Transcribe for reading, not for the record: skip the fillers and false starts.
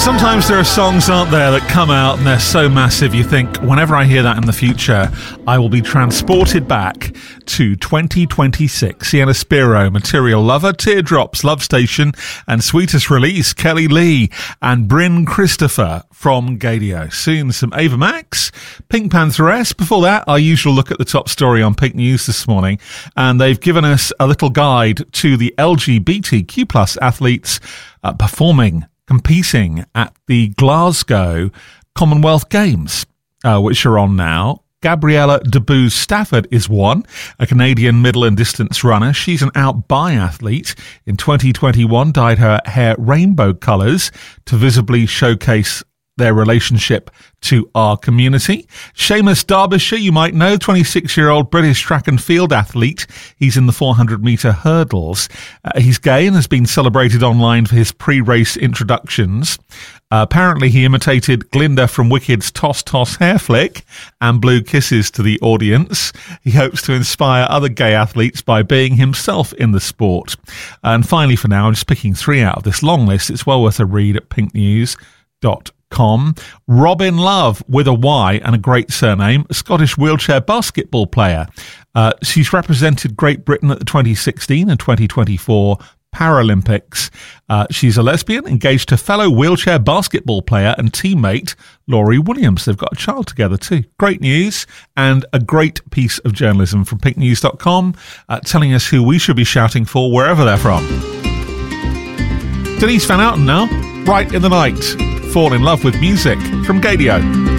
Sometimes there are songs, aren't there, that come out and they're so massive you think, whenever I hear that in the future, I will be transported back to 2026. Sienna Spiro, Material Lover, Teardrops, Love Station, and Sweetest Release, Kelly Lee and Bryn Christopher from Gadio. Soon some Ava Max, Pink Pantheress. Before that, our usual look at the top story on Pink News this morning, and they've given us a little guide to the LGBTQ plus athletes competing at the Glasgow Commonwealth Games, which are on now. Gabriella Debus Stafford is one, a Canadian middle and distance runner. She's an out biathlete. In 2021, dyed her hair rainbow colours to visibly showcase their relationship to our community. Seamus Derbyshire, you might know, 26-year-old British track and field athlete. He's in the 400-metre hurdles. He's gay and has been celebrated online for his pre-race introductions. Apparently, he imitated Glinda from Wicked's Toss Toss hair flick and blew kisses to the audience. He hopes to inspire other gay athletes by being himself in the sport. And finally, for now, I'm just picking 3 out of this long list. It's well worth a read at pinknews.com. Robin Love, with a Y and a great surname, a Scottish wheelchair basketball player. She's represented Great Britain at the 2016 and 2024 Paralympics. She's a lesbian, engaged to fellow wheelchair basketball player and teammate Laurie Williams. They've got a child together too. Great news, and a great piece of journalism from pinknews.com telling us who we should be shouting for wherever they're from. Denise Van Outen now, Right in the Night. Fall in Love with Music from Gadio.